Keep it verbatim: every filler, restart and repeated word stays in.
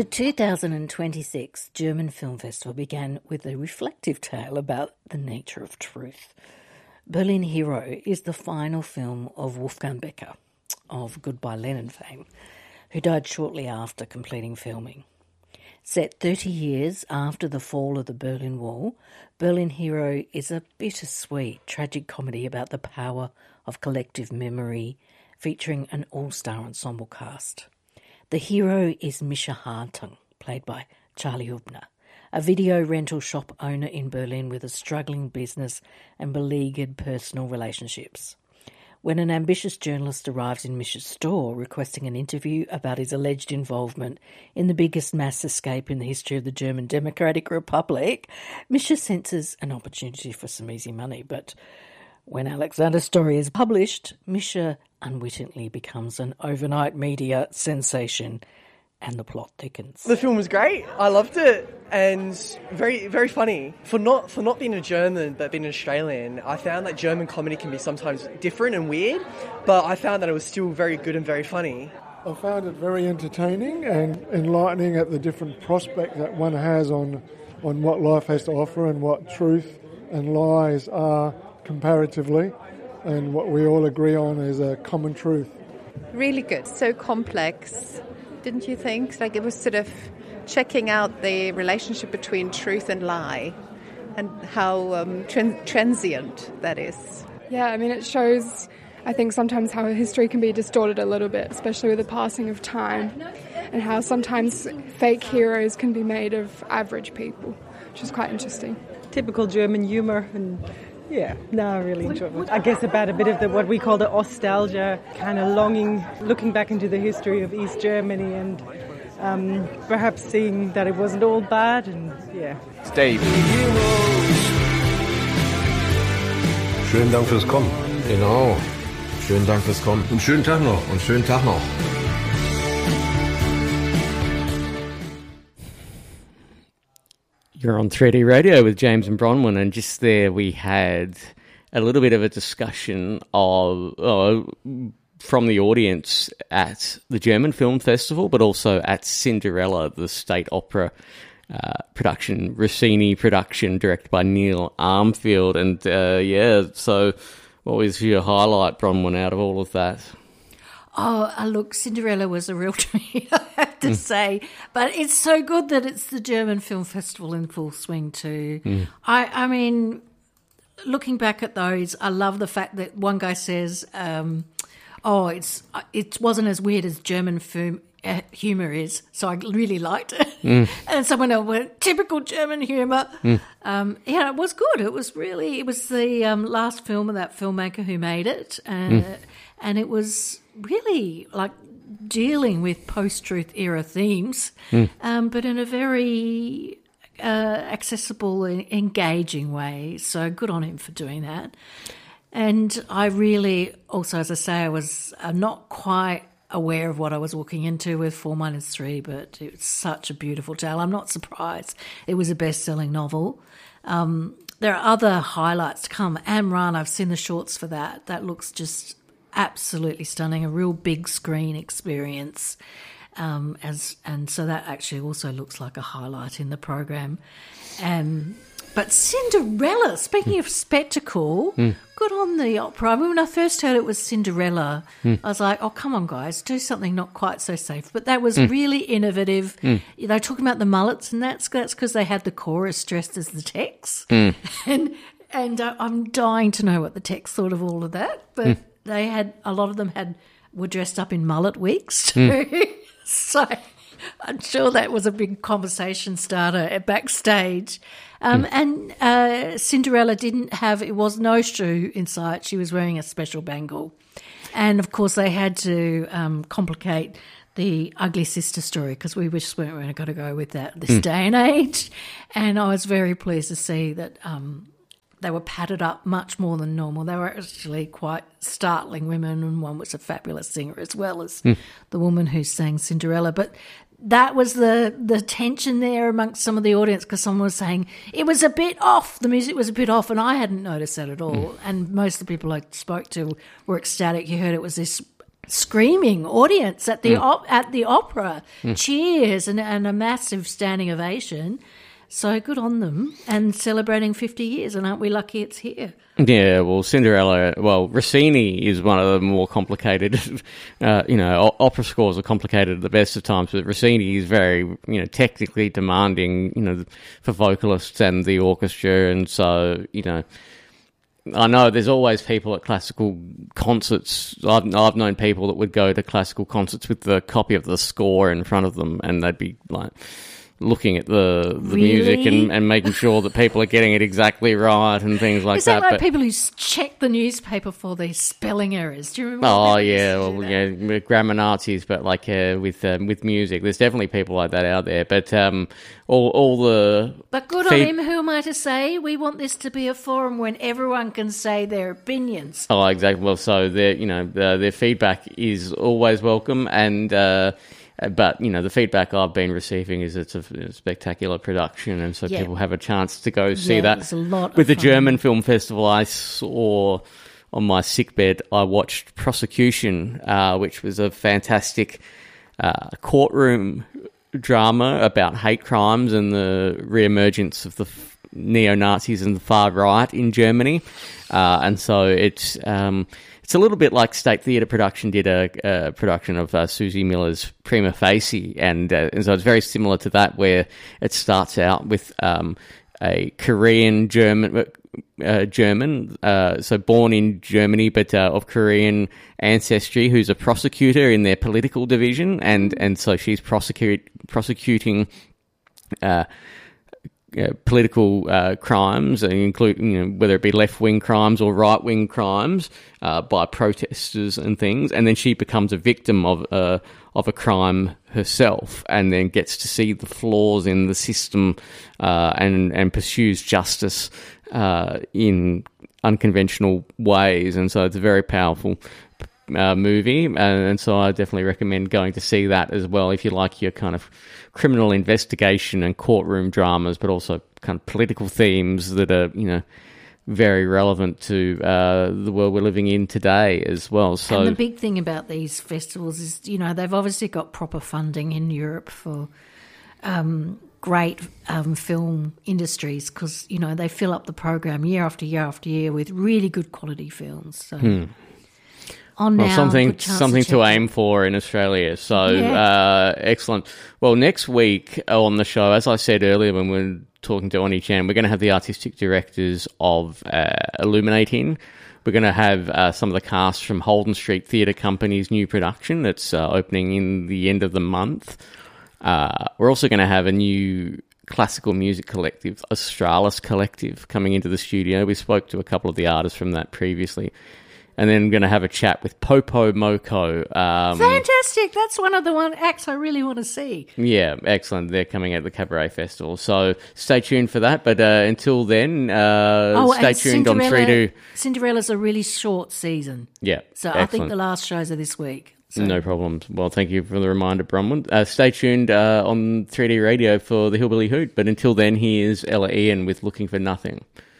The two thousand twenty-six German Film Festival began with a reflective tale about the nature of truth. Berlin Hero is the final film of Wolfgang Becker, of Goodbye Lenin fame, who died shortly after completing filming. Set thirty years after the fall of the Berlin Wall, Berlin Hero is a bittersweet tragic comedy about the power of collective memory, featuring an all-star ensemble cast. The hero is Mischa Hartung, played by Charlie Hubner, a video rental shop owner in Berlin with a struggling business and beleaguered personal relationships. When an ambitious journalist arrives in Mischa's store requesting an interview about his alleged involvement in the biggest mass escape in the history of the German Democratic Republic, Mischa senses an opportunity for some easy money. But when Alexander's story is published, Mischa unwittingly becomes an overnight media sensation, and the plot thickens. The film was great. I loved it, and very, very funny. For not for not being a German but being an Australian, I found that German comedy can be sometimes different and weird, but I found that it was still very good and very funny. I found it very entertaining and enlightening at the different prospect that one has on on what life has to offer and what truth and lies are comparatively, and what we all agree on is a common truth. Really good. So complex, didn't you think? Like, it was sort of checking out the relationship between truth and lie and how um, tran- transient that is. Yeah, I mean, it shows, I think, sometimes how history can be distorted a little bit, especially with the passing of time, and how sometimes fake heroes can be made of average people, which is quite interesting. Typical German humour, and yeah, no, I really enjoyed it. I guess about a bit of the what we call the nostalgia, kind of longing, looking back into the history of East Germany, and um, perhaps seeing that it wasn't all bad, and yeah. Stay. Schönen Dank fürs Kommen. Genau. Schönen Dank fürs Kommen. Und schönen Tag noch. Und schönen Tag noch. You're on three D Radio with James and Bronwyn, and just there we had a little bit of a discussion of uh, from the audience at the German Film Festival, but also at Cinderella, the state opera uh, production, Rossini production, directed by Neil Armfield. And uh, yeah, so what was your highlight, Bronwyn, out of all of that? Oh, uh, look, Cinderella was a real treat, I have to mm. say. But it's so good that it's the German Film Festival in full swing too. Mm. I, I mean, looking back at those, I love the fact that one guy says, um, oh, it's it wasn't as weird as German film, uh, humour is, so I really liked it. Mm. And someone else went, typical German humour. Mm. Um, yeah, it was good. It was really, it was the um, last film of that filmmaker who made it. Uh, mm. And it was really like dealing with post-truth era themes, mm. um, but in a very uh, accessible and engaging way. So good on him for doing that. And I really also, as I say, I was uh, not quite aware of what I was walking into with Four Minus Three, but it was such a beautiful tale. I'm not surprised. It was a best-selling novel. Um, there are other highlights to come. Amran, I've seen the shorts for that. That looks just absolutely stunning, a real big screen experience. Um, as and so that actually also looks like a highlight in the program. Um, but Cinderella, speaking mm. of spectacle, mm. good on the opera. I mean, when I first heard it was Cinderella, mm. I was like, oh, come on, guys, do something not quite so safe. But that was mm. really innovative. Mm. They're talking about the mullets, and that's that's because they had the chorus dressed as the text. Mm. And and uh, I'm dying to know what the text thought of all of that. But mm. they had, a lot of them had were dressed up in mullet wigs too. Mm. So I'm sure that was a big conversation starter at backstage. Um, mm. And uh, Cinderella didn't have, it was no shoe inside. She was wearing a special bangle. And, of course, they had to um, complicate the ugly sister story because we just weren't going to go with that this mm. day and age. And I was very pleased to see that um, they were padded up much more than normal. They were actually quite startling women, and one was a fabulous singer as well as mm. the woman who sang Cinderella. But that was the, the tension there amongst some of the audience because someone was saying it was a bit off, the music was a bit off, and I hadn't noticed that at all. Mm. And most of the people I spoke to were ecstatic. You heard it was this screaming audience at the Mm. op- at the opera, Mm. cheers and, and a massive standing ovation. So good on them, and celebrating fifty years, and aren't we lucky it's here? Yeah, well, Cinderella, well, Rossini is one of the more complicated, uh, you know, o- opera scores are complicated at the best of times, but Rossini is very, you know, technically demanding, you know, for vocalists and the orchestra, and so, you know, I know there's always people at classical concerts. I've, I've known people that would go to classical concerts with the copy of the score in front of them, and they'd be like looking at the, the Really? music and, and making sure that people are getting it exactly right and things like Is that, that. like but, people who s- check the newspaper for these spelling errors? Do you remember? Oh that? yeah, well yeah, grammar Nazis, but like uh, with um, with music, there's definitely people like that out there. But um, all all the But good feed- on him. Who am I to say? We want this to be a forum when everyone can say their opinions. Oh, exactly. Well, so their you know the, their feedback is always welcome, and uh, but you know the feedback I've been receiving is it's a, a spectacular production, and so Yeah. people have a chance to go see Yeah, that. it's a lot With of the fun. German Film Festival, I saw on my sickbed, I watched Prosecution, uh, which was a fantastic uh, courtroom drama about hate crimes and the reemergence of the f- neo-Nazis and the far right in Germany. Uh, and so it's um, it's a little bit like State Theatre Production did a, a production of uh, Susie Miller's Prima Facie, and, uh, and so it's very similar to that, where it starts out with um, a Korean German. Uh, German, uh, so born in Germany, but uh, of Korean ancestry, who's a prosecutor in their political division, and, and so she's prosecute, prosecuting uh, uh, political uh, crimes, including, you know, whether it be left-wing crimes or right-wing crimes uh, by protesters and things, and then she becomes a victim of uh, of a crime herself, and then gets to see the flaws in the system uh, and and pursues justice uh, in unconventional ways, and so it's a very powerful uh, movie, and, and so I definitely recommend going to see that as well if you like your kind of criminal investigation and courtroom dramas, but also kind of political themes that are, you know, very relevant to uh, the world we're living in today as well. So And the big thing about these festivals is, you know, they've obviously got proper funding in Europe for um, great um, film industries, because, you know, they fill up the program year after year after year with really good quality films. So Hmm. on Well, now, something good chance something to, to check aim it. for in Australia. So Yeah. uh, excellent. Well, next week on the show, as I said earlier when we were talking to Oni Chan, we're going to have the artistic directors of uh, Illuminating. We're going to have uh, some of the cast from Holden Street Theatre Company's new production that's uh, opening in the end of the month. Uh, we're also going to have a new classical music collective, Australis Collective, coming into the studio. We spoke to a couple of the artists from that previously. And then going to have a chat with Popo Moko. Um, Fantastic. That's one of the one acts I really want to see. yeah, excellent. They're coming at the Cabaret Festival. So stay tuned for that. But uh, until then, uh, Oh, stay and tuned on Cinderella- three two. Cinderella's a really short season. Yeah, So I think excellent. the last shows are this week. So. No problems. Well, thank you for the reminder, Bronwyn. Uh, stay tuned uh, on three D Radio for the Hillbilly Hoot. But until then, here's Ella Ian with Looking for Nothing.